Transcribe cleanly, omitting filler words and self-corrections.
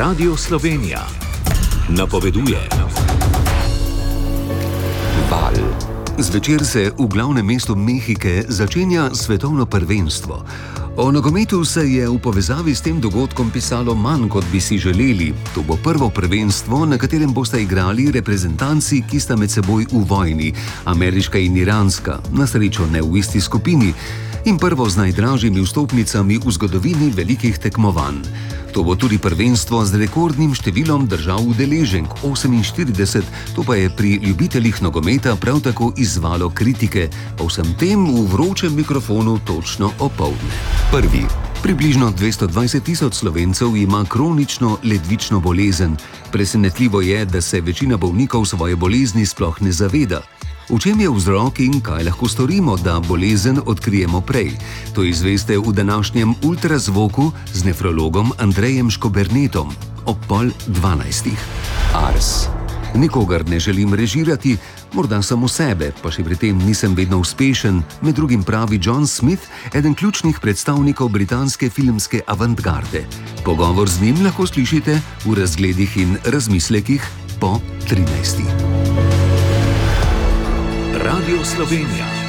Radio Slovenija napoveduje. Val. Zvečer se v glavnem mestu Mehike začenja svetovno prvenstvo. O nogometu se je v povezavi s tem dogodkom pisalo manj, kot bi si želeli. To bo prvo prvenstvo, na katerem bosta igrali reprezentanci, ki sta med seboj v vojni, ameriška in iranska, na srečo ne v isti skupini, in prvo z najdražjimi vstopnicami v zgodovini velikih tekmovanj. To bo tudi prvenstvo z rekordnim številom držav udeleženk, 48, to pa je pri ljubiteljih nogometa prav tako izzvalo kritike, po vsem tem v vročem mikrofonu točno opoldne. Prvi. Približno 220 tisoč Slovencev ima kronično ledvično bolezen. Presenetljivo je, da se večina bolnikov svoje bolezni sploh ne zaveda. V čem je vzrok in kaj lahko storimo, da bolezen odkrijemo prej? To izveste v današnjem ultrazvoku z nefrologom Andrejem Škobernetom ob 11:30. Ars. Nikogar ne želim režirati, morda samo sebe, pa še pri tem nisem vedno uspešen, med drugim pravi John Smith, eden ključnih predstavnikov britanske filmske avantgarde. Pogovor z njim lahko slišite v razgledih in razmislekih po 13. Radio Slovenija.